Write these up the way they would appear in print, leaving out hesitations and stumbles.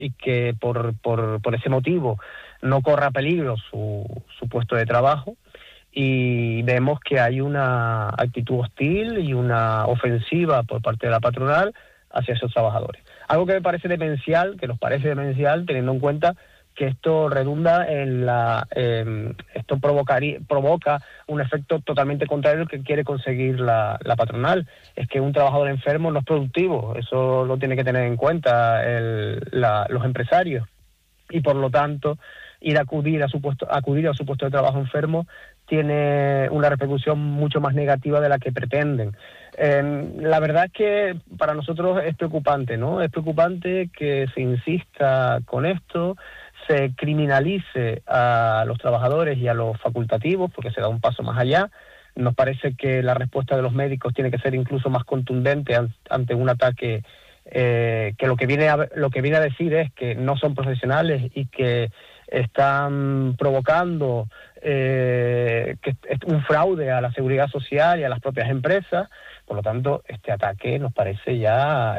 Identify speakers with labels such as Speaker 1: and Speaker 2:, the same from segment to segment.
Speaker 1: y que por ese motivo no corra peligro su puesto de trabajo. Y vemos que hay una actitud hostil y una ofensiva por parte de la patronal hacia esos trabajadores. Algo que me parece demencial, que nos parece demencial, teniendo en cuenta que esto redunda en esto provoca un efecto totalmente contrario al que quiere conseguir la patronal. Es que un trabajador enfermo no es productivo, eso lo tiene que tener en cuenta los empresarios. Y por lo tanto, acudir a su puesto de trabajo enfermo tiene una repercusión mucho más negativa de la que pretenden. La verdad es que para nosotros es preocupante, ¿no? Es preocupante que se insista con esto, se criminalice a los trabajadores y a los facultativos, porque se da un paso más allá. Nos parece que la respuesta de los médicos tiene que ser incluso más contundente ante un ataque que lo que viene a decir es que no son profesionales y que están provocando que es un fraude a la seguridad social y a las propias empresas. Por lo tanto, este ataque nos parece ya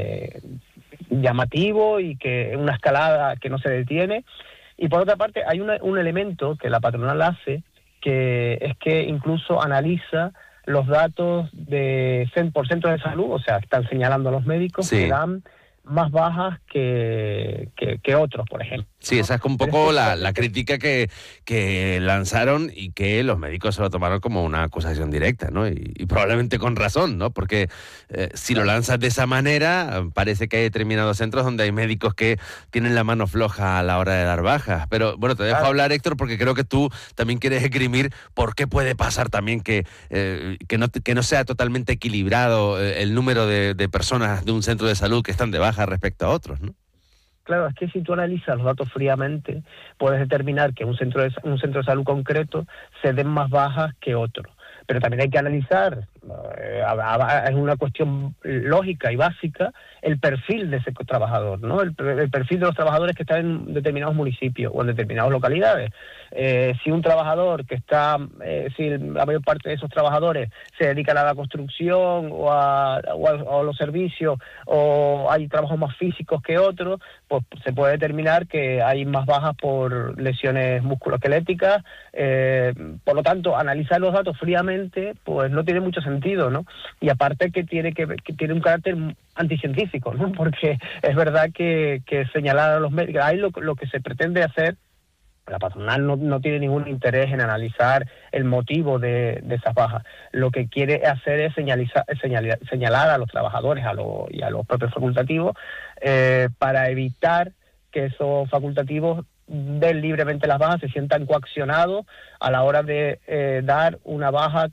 Speaker 1: llamativo y que es una escalada que no se detiene. Y por otra parte, hay un elemento que la patronal hace, que es que incluso analiza los datos por centros de salud, o sea, están señalando a los médicos que dan más bajas que otros, por ejemplo.
Speaker 2: Sí, esa es un poco la crítica que lanzaron y que los médicos se lo tomaron como una acusación directa, ¿no? Y probablemente con razón, ¿no? Porque si lo lanzas de esa manera, parece que hay determinados centros donde hay médicos que tienen la mano floja a la hora de dar bajas. Pero bueno, te dejo hablar, Héctor, porque creo que tú también quieres esgrimir por qué puede pasar también que no sea totalmente equilibrado el número de personas de un centro de salud que están de baja respecto a otros, ¿no?
Speaker 1: Claro, es que si tú analizas los datos fríamente, puedes determinar que un centro de salud concreto se den más bajas que otro. Pero también hay que analizar, es una cuestión lógica y básica, el perfil de ese trabajador, ¿no? El perfil de los trabajadores que están en determinados municipios o en determinadas localidades. Si un trabajador si la mayor parte de esos trabajadores se dedican a la construcción o a los servicios, o hay trabajos más físicos que otros, pues se puede determinar que hay más bajas por lesiones musculoesqueléticas. Por lo tanto, analizar los datos fríamente pues no tiene mucho sentido, ¿no? Y aparte que tiene un carácter anticientífico, ¿no? Porque es verdad que señalar a los médicos, ahí lo que se pretende hacer, la patronal no tiene ningún interés en analizar el motivo de esas bajas. Lo que quiere hacer es señalar a los trabajadores y a los propios facultativos para evitar que esos facultativos den libremente las bajas, se sientan coaccionados a la hora de dar una baja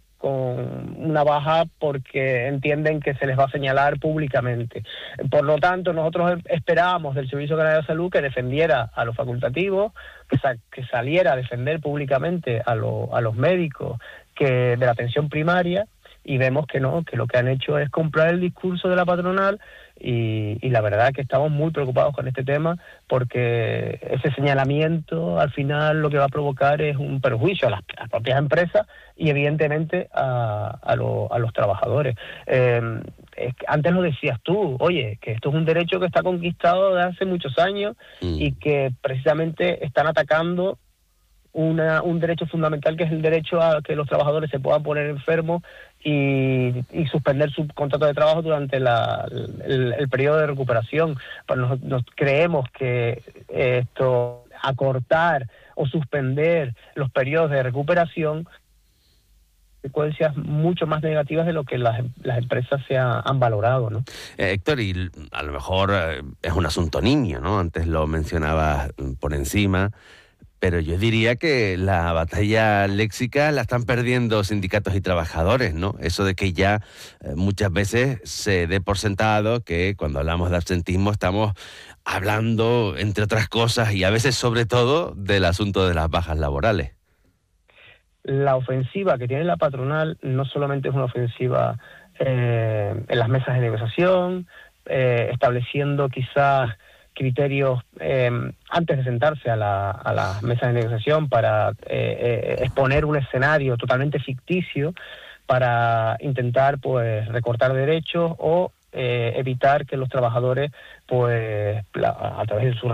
Speaker 1: porque entienden que se les va a señalar públicamente. Por lo tanto, nosotros esperábamos del Servicio Canario de Salud que defendiera a los facultativos, que saliera a defender públicamente a los médicos de la atención primaria, y vemos que no, que lo que han hecho es comprar el discurso de la patronal, y la verdad es que estamos muy preocupados con este tema, porque ese señalamiento al final lo que va a provocar es un perjuicio a las propias empresas y evidentemente a los trabajadores. Antes lo decías tú, oye, que esto es un derecho que está conquistado desde hace muchos años y que precisamente están atacando un derecho fundamental, que es el derecho a que los trabajadores se puedan poner enfermos y suspender su contrato de trabajo durante el periodo de recuperación. Pues nos creemos que acortar o suspender los periodos de recuperación, consecuencias mucho más negativas de lo que las empresas han valorado, ¿no?
Speaker 2: Héctor, y a lo mejor es un asunto niño, ¿no? Antes lo mencionabas por encima, pero yo diría que la batalla léxica la están perdiendo sindicatos y trabajadores, ¿no? Eso de que ya muchas veces se dé por sentado que cuando hablamos de absentismo estamos hablando, entre otras cosas, y a veces sobre todo, del asunto de las bajas laborales.
Speaker 1: La ofensiva que tiene la patronal no solamente es una ofensiva en las mesas de negociación, estableciendo quizás criterios antes de sentarse a las mesas de negociación para exponer un escenario totalmente ficticio para intentar pues recortar derechos o evitar que los trabajadores, pues a través de su